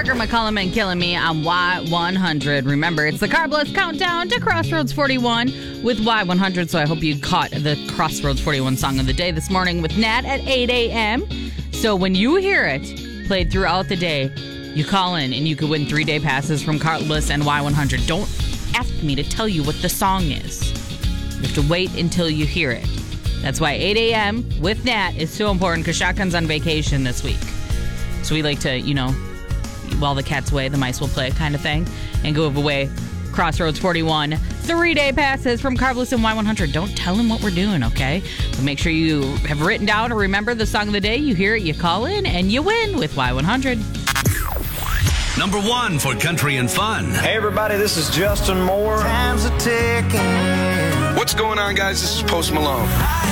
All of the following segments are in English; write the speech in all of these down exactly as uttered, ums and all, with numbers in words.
Parker McCollum and Killing Me on Y one hundred. Remember, it's the Carbless Countdown to Crossroads forty-one with Y one hundred. So I hope you caught the Crossroads forty-one song of the day this morning with Nat at eight a.m. So when you hear it played throughout the day, you call in and you could win three-day passes from Carbless and Y one hundred. Don't ask me to tell you what the song is. You have to wait until you hear it. That's why eight a.m. with Nat is so important, because Shotgun's on vacation this week. So we like to, you know, while the cat's away, the mice will play kind of thing, and go away. Crossroads forty-one, three-day passes from Carbless and Y one hundred. Don't tell him what we're doing, okay? But make sure you have written down or remember the song of the day. You hear it, you call in, and you win with Y one hundred. Number one for country and fun. Hey, everybody, this is Justin Moore. Time's a ticking. What's going on, guys? This is Post Malone.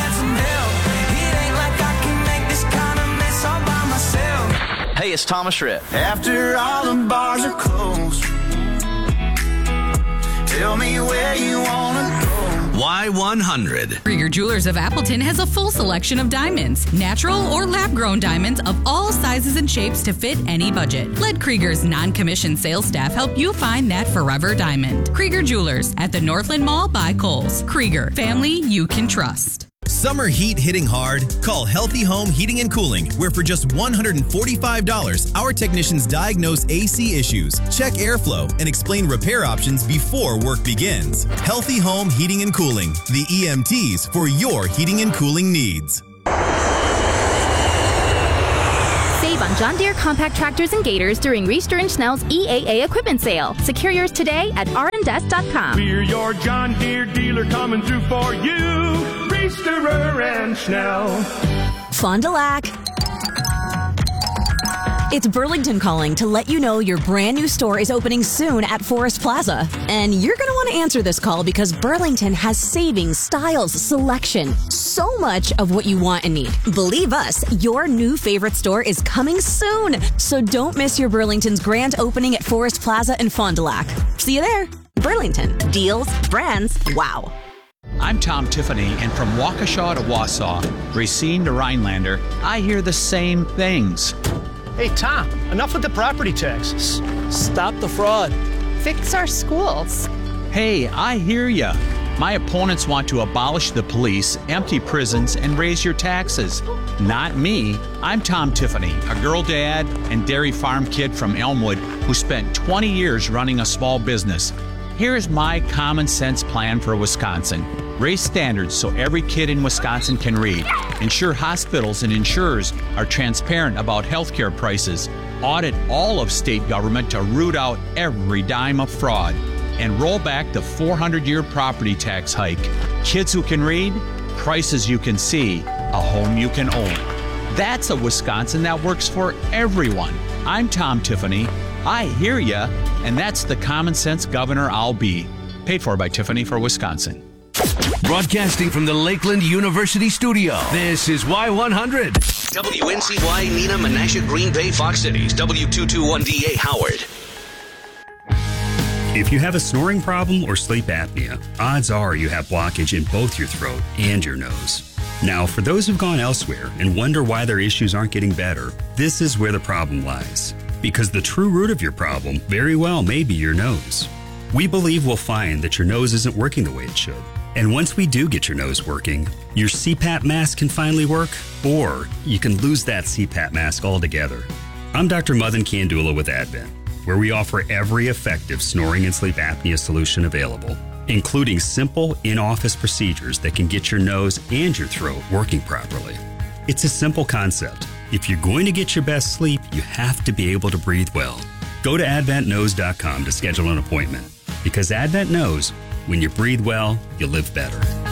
Hey, it's Thomas Rhett. After all the bars are closed, tell me where you wanna go. Y one hundred. Krieger Jewelers of Appleton has a full selection of diamonds, natural or lab-grown diamonds of all sizes and shapes to fit any budget. Let Krieger's non-commissioned sales staff help you find that forever diamond. Krieger Jewelers at the Northland Mall by Kohl's. Krieger, family you can trust. Summer heat hitting hard? Call Healthy Home Heating and Cooling, where for just one hundred forty-five dollars, our technicians diagnose A C issues, check airflow, and explain repair options before work begins. Healthy Home Heating and Cooling, the E M Ts for your heating and cooling needs. Save on John Deere compact tractors and gators during Reister and Schnell's E A A equipment sale. Secure yours today at r and s dot com. We're your John Deere dealer coming through for you. Reisterer and Schnell. Fond du Lac. It's Burlington calling to let you know your brand new store is opening soon at Forest Plaza. And you're going to want to answer this call because Burlington has savings, styles, selection, so much of what you want and need. Believe us, your new favorite store is coming soon. So don't miss your Burlington's grand opening at Forest Plaza in Fond du Lac. See you there. Burlington. Deals, brands, wow. I'm Tom Tiffany, and from Waukesha to Wausau, Racine to Rhinelander, I hear the same things. Hey, Tom, enough with the property taxes. Stop the fraud. Fix our schools. Hey, I hear ya. My opponents want to abolish the police, empty prisons, and raise your taxes. Not me. I'm Tom Tiffany, a girl dad and dairy farm kid from Elmwood who spent twenty years running a small business. Here's my common sense plan for Wisconsin. Raise standards so every kid in Wisconsin can read. Ensure hospitals and insurers are transparent about healthcare prices. Audit all of state government to root out every dime of fraud. And roll back the four hundred year property tax hike. Kids who can read, prices you can see, a home you can own. That's a Wisconsin that works for everyone. I'm Tom Tiffany. I hear ya, and that's the common sense governor I'll be. Paid for by Tiffany for Wisconsin. Broadcasting from the Lakeland University studio, this is Y one hundred. W N C Y, Neenah, Menasha, Green Bay, Fox Cities, W two twenty-one D A, Howard. If you have a snoring problem or sleep apnea, odds are you have blockage in both your throat and your nose. Now, for those who've gone elsewhere and wonder why their issues aren't getting better, this is where the problem lies. Because the true root of your problem very well may be your nose. We believe we'll find that your nose isn't working the way it should. And once we do get your nose working, your C PAP mask can finally work, or you can lose that C PAP mask altogether. I'm Doctor Madan Kandula with Advent, where we offer every effective snoring and sleep apnea solution available, including simple in-office procedures that can get your nose and your throat working properly. It's a simple concept. If you're going to get your best sleep, you have to be able to breathe well. Go to advent nose dot com to schedule an appointment, because Advent knows when you breathe well, you live better.